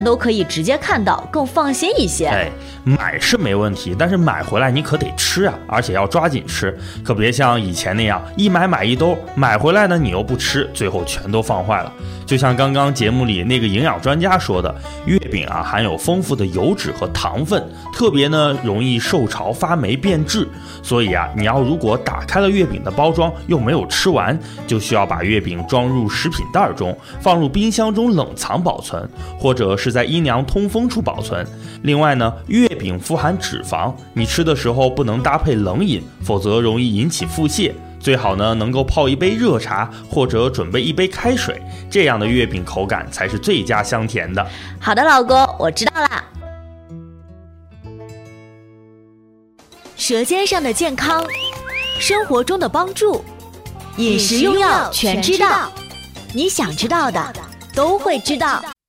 都可以直接看到，更放心一些。 买是没问题，但是买回来你可得吃啊，而且要抓紧吃，可别像以前那样一买一兜，买回来呢你又不吃，最后全都放坏了。就像刚刚节目里那个营养专家说的，月饼啊含有丰富的油脂和糖分，特别呢容易受潮发霉变质，所以啊你要如果打开了月饼的包装又没有吃完，就需要把月饼装入食品袋中，放入冰箱中冷藏保存，或者是在阴凉通风处保存。另外呢，月饼富含脂肪，你吃的时候不能搭配冷饮，否则容易引起腹泻。最好呢能够泡一杯热茶，或者准备一杯开水，这样的月饼口感才是最佳香甜的。 好的，老公，我知道啦。舌尖上的健康，生活中的帮助，饮食用药全知道，你想知道的都会知道。